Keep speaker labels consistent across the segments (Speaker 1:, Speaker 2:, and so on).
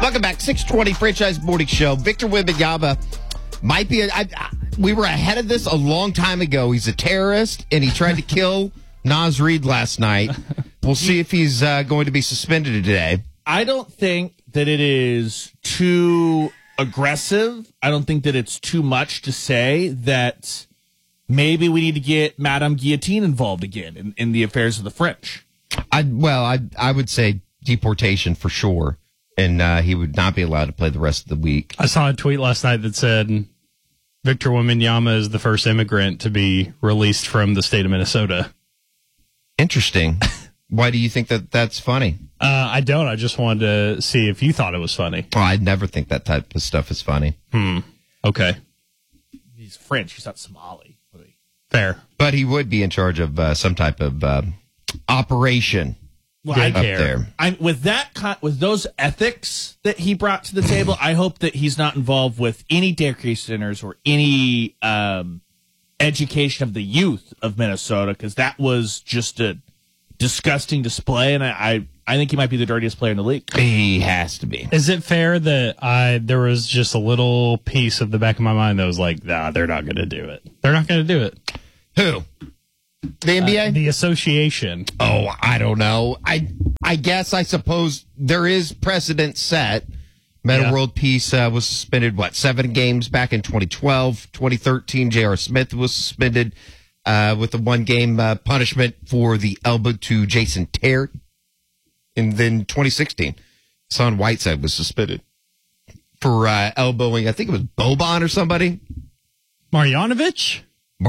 Speaker 1: Welcome back. 620 Franchise Morning Show. Victor Wembanyama might be we were ahead of this a long time ago. He's a terrorist, and he tried to kill Naz Reid last night. We'll see if he's going to be suspended today.
Speaker 2: I don't think that it is too aggressive. I don't think that it's too much to say that maybe we need to get Madame Guillotine involved again in the affairs of the French.
Speaker 1: I would say deportation for sure, and he would not be allowed to play the rest of the week.
Speaker 3: I saw a tweet last night that said Victor Wembanyama is the first immigrant to be released from the state of Minnesota.
Speaker 1: Interesting. Why do you think that's funny?
Speaker 3: I don't. I just wanted to see if you thought it was funny.
Speaker 1: Oh, I never think that type of stuff is funny.
Speaker 3: Okay.
Speaker 2: He's French. He's not Somali.
Speaker 3: Fair.
Speaker 1: But he would be in charge of some type of operation.
Speaker 2: Well,
Speaker 3: I
Speaker 1: up
Speaker 3: care.
Speaker 1: there.
Speaker 2: With those ethics that he brought to the table, I hope that he's not involved with any daycare centers or any education of the youth of Minnesota, because that was just a disgusting display, and I think he might be the dirtiest player in the league.
Speaker 1: He has to be.
Speaker 3: Is it fair that there was just a little piece of the back of my mind that was like, nah, they're not going to do it. They're not going to do it.
Speaker 1: Who? The NBA?
Speaker 3: The association.
Speaker 1: Oh, I don't know. I guess, I suppose there is precedent set. Meta World Peace was suspended, 7 games back in 2012. 2013, J.R. Smith was suspended with a 1-game punishment for the elbow to Jason Terry. And then 2016, Hassan Whiteside was suspended for elbowing, I think it was Boban or somebody.
Speaker 3: Marjanovic?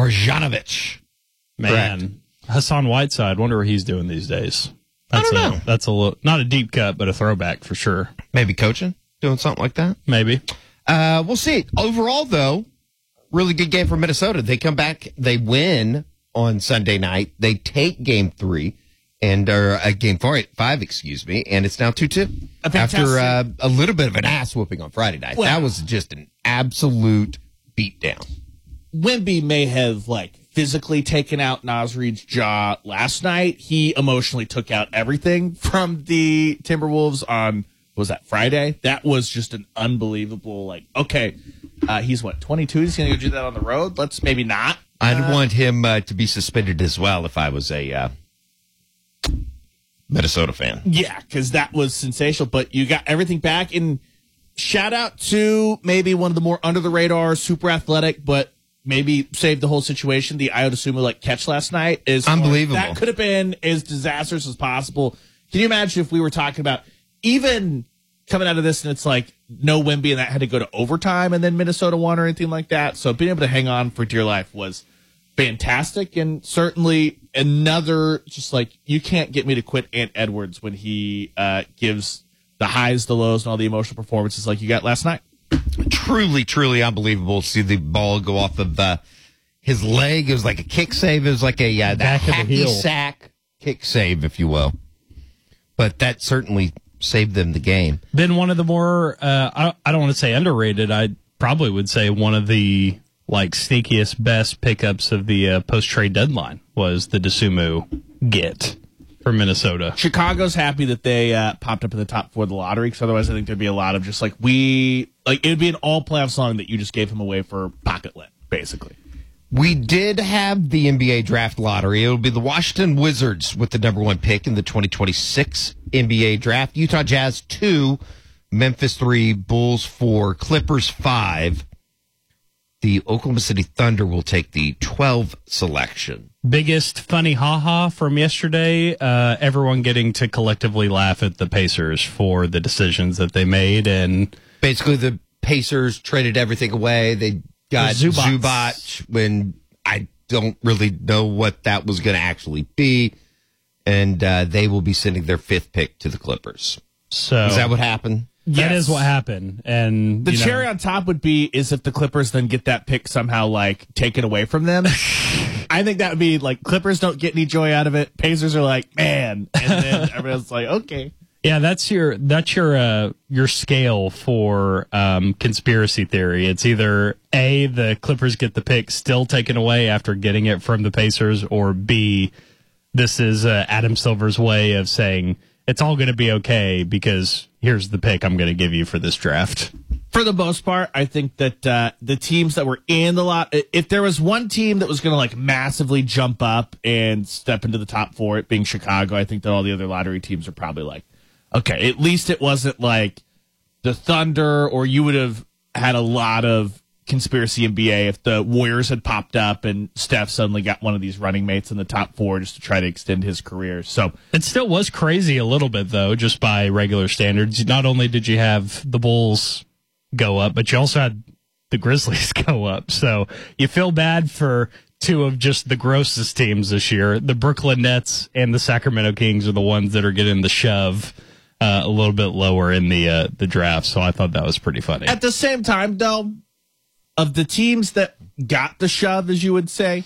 Speaker 3: Man.
Speaker 1: Correct.
Speaker 3: Hassan Whiteside, wonder what he's doing these days.
Speaker 1: I don't know.
Speaker 3: That's a little, not a deep cut, but a throwback for sure.
Speaker 1: Maybe coaching, doing something like that.
Speaker 3: Maybe.
Speaker 1: We'll see. Overall, though, really good game for Minnesota. They come back, they win on Sunday night. They take game 3 and game 5, excuse me, and it's now 2-2 after a little bit of an ass whooping on Friday night.
Speaker 2: Well,
Speaker 1: that was just an absolute beatdown.
Speaker 2: Wemby may have physically taken out Naz Reid's jaw last night. He emotionally took out everything from the Timberwolves on, was that Friday? That was just an unbelievable, okay, he's 22? He's going to go do that on the road? Let's maybe not.
Speaker 1: I'd want him to be suspended as well if I was a Minnesota fan.
Speaker 2: Yeah, because that was sensational, but you got everything back. And shout out to maybe one of the more under-the-radar, super athletic, but maybe saved the whole situation. The Ayo Dosunmu catch last night is
Speaker 1: unbelievable.
Speaker 2: That could have been as disastrous as possible. Can you imagine if we were talking about even coming out of this and it's no Wemby and that had to go to overtime and then Minnesota won or anything like that? So being able to hang on for dear life was fantastic, and certainly another you can't get me to quit Ant Edwards when he gives the highs, the lows, and all the emotional performances like you got last night.
Speaker 1: Truly, truly unbelievable to see the ball go off of his leg. It was like a kick save. It was like a hacky sack kick save, if you will. But that certainly saved them the game.
Speaker 3: Been one of the more, I don't want to say underrated. I probably would say one of the sneakiest, best pickups of the post-trade deadline was the Dosunmu get for Minnesota.
Speaker 2: Chicago's happy that they popped up in the top 4 of the lottery, because otherwise I think there'd be a lot of just it would be an all-playoff song that you just gave him away for pocket lit, basically.
Speaker 1: We did have the NBA draft lottery. It'll be the Washington Wizards with the number 1 pick in the 2026 NBA draft. Utah Jazz 2, Memphis 3, Bulls 4, Clippers 5. The Oklahoma City Thunder will take the 12 selection.
Speaker 3: Biggest funny ha-ha from yesterday, everyone getting to collectively laugh at the Pacers for the decisions that they made. And
Speaker 1: basically the Pacers traded everything away. They got Zubac when I don't really know what that was going to actually be. And they will be sending their 5th pick to the Clippers.
Speaker 3: So
Speaker 1: is that what happened?
Speaker 3: That is what happened. And
Speaker 2: the cherry on top would be is if the Clippers then get that pick somehow taken away from them. I think that would be Clippers don't get any joy out of it. Pacers are man. And then everyone's okay.
Speaker 3: Yeah, that's your scale for conspiracy theory. It's either A, the Clippers get the pick still taken away after getting it from the Pacers, or B, this is Adam Silver's way of saying it's all going to be okay because here's the pick I'm going to give you for this draft.
Speaker 2: For the most part, I think that the teams that were in the lot, if there was one team that was going to like massively jump up and step into the top four, it being Chicago, I think that all the other lottery teams are probably like, okay, at least it wasn't like the Thunder, or you would have had a lot of conspiracy NBA if the Warriors had popped up and Steph suddenly got one of these running mates in the top four just to try to extend his career. So
Speaker 3: it still was crazy a little bit, though, just by regular standards. Not only did you have the Bulls go up, but you also had the Grizzlies go up. So you feel bad for two of just the grossest teams this year. The Brooklyn Nets and the Sacramento Kings are the ones that are getting the shove a little bit lower in the draft. So I thought that was pretty funny.
Speaker 2: At the same time, though, of the teams that got the shove, as you would say,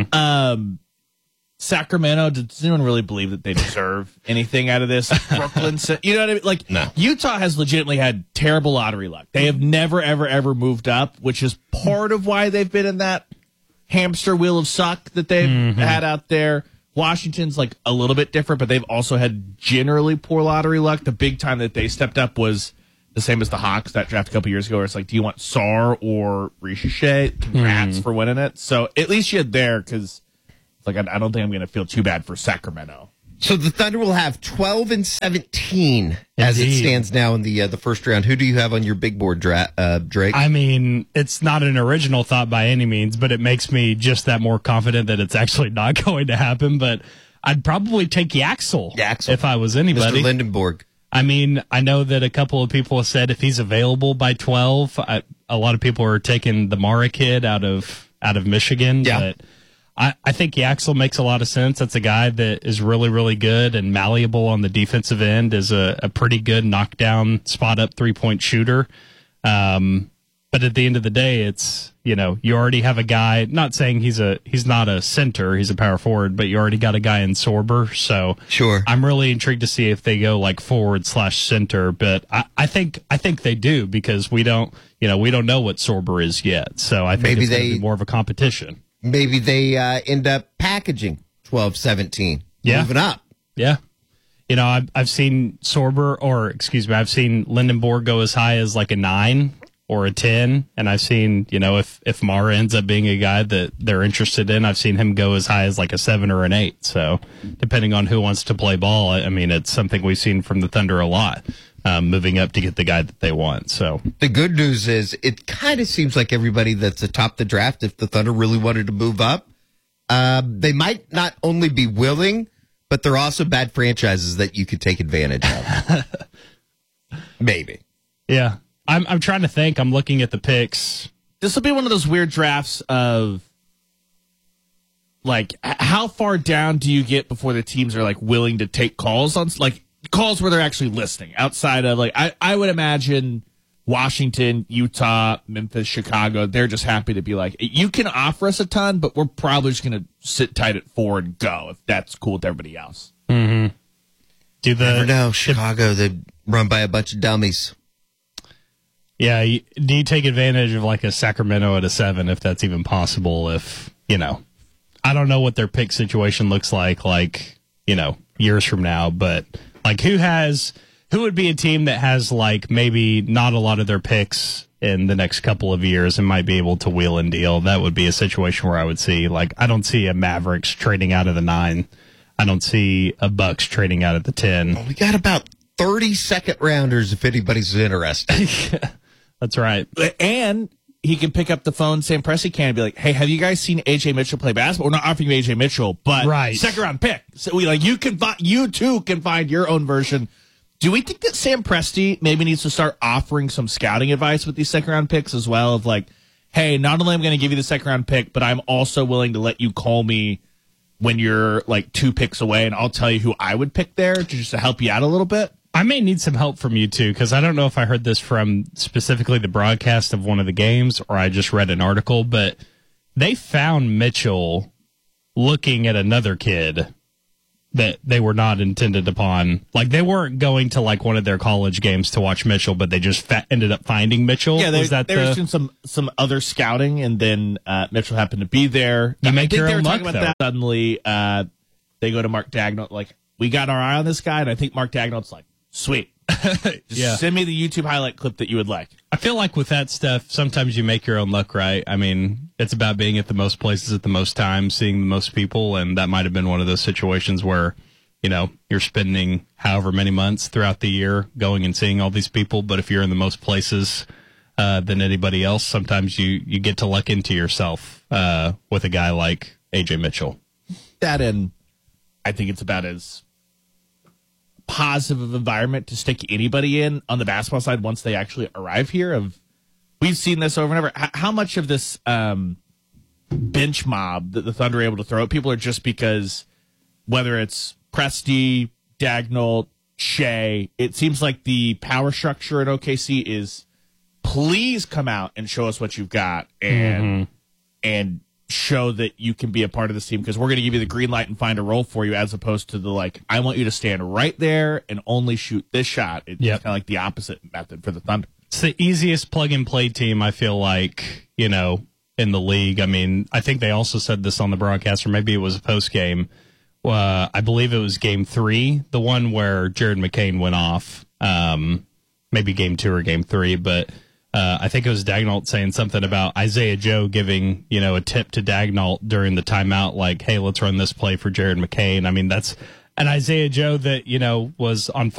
Speaker 2: Sacramento, does anyone really believe that they deserve anything out of this? Brooklyn, you know what I mean? Like,
Speaker 1: no.
Speaker 2: Utah has legitimately had terrible lottery luck. They have never, ever, ever moved up, which is part of why they've been in that hamster wheel of suck that they've had out there. Washington's like a little bit different, but they've also had generally poor lottery luck. The big time that they stepped up was the same as the Hawks, that draft a couple years ago, where it's like, do you want Sarr or Ricochet? Congrats for winning it. So at least you had there, because like, I don't think I'm going to feel too bad for Sacramento.
Speaker 1: So the Thunder will have 12 and 17 as it stands now in the first round. Who do you have on your big board, Drake?
Speaker 3: I mean, it's not an original thought by any means, but it makes me just that more confident that it's actually not going to happen. But I'd probably take Yaxel if I was anybody.
Speaker 1: Mr. Lindenborg.
Speaker 3: I mean, I know that a couple of people have said if he's available by 12, a lot of people are taking the Mara kid out of Michigan.
Speaker 1: Yeah.
Speaker 3: But I think Yaxel makes a lot of sense. That's a guy that is really, really good and malleable on the defensive end, is a pretty good knockdown, spot up 3-point shooter. But at the end of the day, it's, you know, you already have a guy, not saying he's not a center, he's a power forward, but you already got a guy in Sorber. So
Speaker 1: sure, I'm
Speaker 3: really intrigued to see if they go like forward/center, but I think they do, because we don't know what Sorber is yet. So I think maybe it's going to be more of a competition.
Speaker 1: Maybe they end up packaging 12-17.
Speaker 3: Yeah.
Speaker 1: Moving up.
Speaker 3: Yeah. You know, I've seen I've seen Lindenborg go as high as like a 9 or a 10, and I've seen, you know, if Mara ends up being a guy that they're interested in, I've seen him go as high as like a 7 or an 8. So depending on who wants to play ball, I mean, it's something we've seen from the Thunder a lot, moving up to get the guy that they want. So
Speaker 1: the good news is it kind of seems like everybody that's atop the draft, if the Thunder really wanted to move up, they might not only be willing, but they're also bad franchises that you could take advantage of. Maybe.
Speaker 3: Yeah. I'm trying to think. I'm looking at the picks.
Speaker 2: This will be one of those weird drafts of, like, how far down do you get before the teams are, like, willing to take calls on, like, calls where they're actually listening outside of, like, I would imagine Washington, Utah, Memphis, Chicago, they're just happy to be like, you can offer us a ton, but we're probably just going to sit tight at 4 and go if that's cool with everybody else.
Speaker 3: Mm-hmm.
Speaker 1: Never know. Chicago, they run by a bunch of dummies.
Speaker 3: Yeah, do you take advantage of like a Sacramento at a 7 if that's even possible? If, you know, I don't know what their pick situation looks like, you know, years from now, but like who would be a team that has like maybe not a lot of their picks in the next couple of years and might be able to wheel and deal? That would be a situation where I would see, like, I don't see a Mavericks trading out of the 9. I don't see a Bucks trading out of the 10.
Speaker 1: Well, we got about 30 second rounders if anybody's interested.
Speaker 3: That's right.
Speaker 2: And he can pick up the phone, Sam Presti can, and be like, hey, have you guys seen AJ Mitchell play basketball? We're not offering you AJ Mitchell, but second round pick. So you too can find your own version. Do we think that Sam Presti maybe needs to start offering some scouting advice with these second round picks as well, of like, hey, not only am I going to give you the second round pick, but I'm also willing to let you call me when you're like 2 picks away, and I'll tell you who I would pick there just to help you out a little bit?
Speaker 3: I may need some help from you too, because I don't know if I heard this from specifically the broadcast of one of the games or I just read an article, but they found Mitchell looking at another kid that they were not intended upon. Like, they weren't going to like one of their college games to watch Mitchell, but they just ended up finding Mitchell.
Speaker 2: Yeah, they were doing some other scouting, and then Mitchell happened to be there.
Speaker 3: You make your
Speaker 2: they were
Speaker 3: own luck,
Speaker 2: talking about that. Suddenly, they go to Mark Dagnall, like, we got our eye on this guy, and I think Mark Dagnall's like, sweet, Just send me the YouTube highlight clip that you would like.
Speaker 3: I feel like with that stuff, sometimes you make your own luck, right? I mean, it's about being at the most places at the most time, seeing the most people, and that might have been one of those situations where, you know, you're spending however many months throughout the year going and seeing all these people, but if you're in the most places than anybody else, sometimes you get to luck into yourself with a guy like AJ Mitchell.
Speaker 2: That, and I think it's about as positive of environment to stick anybody in on the basketball side once they actually arrive here. We've seen this over and over. How much of this bench mob that the Thunder are able to throw at people are just because, whether it's Presti, Dagnall, Shea, it seems like the power structure at OKC is, please come out and show us what you've got and show that you can be a part of this team, because we're going to give you the green light and find a role for you, as opposed to the, like, I want you to stand right there and only shoot this shot. It's kind of like the opposite method for the Thunder.
Speaker 3: It's the easiest plug-and-play team, I feel like, you know, in the league. I mean, I think they also said this on the broadcast, or maybe it was a post-game. I believe it was Game 3, the one where Jared McCain went off. Maybe Game 2 or Game 3, but I think it was Dagnall saying something about Isaiah Joe giving, you know, a tip to Dagnall during the timeout, like, hey, let's run this play for Jared McCain. I mean, that's an Isaiah Joe that, you know, was on